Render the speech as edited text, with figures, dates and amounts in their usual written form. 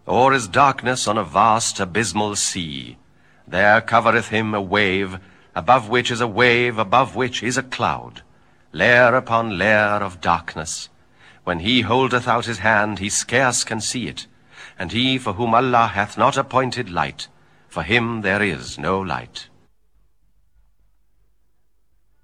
Or as darkness on a vast abysmal sea, there covereth him a wave, above which is a wave, above which is a cloud, layer upon layer of darkness. When he holdeth out his hand, he scarce can see it, and he for whom Allah hath not appointed light, for him there is no light.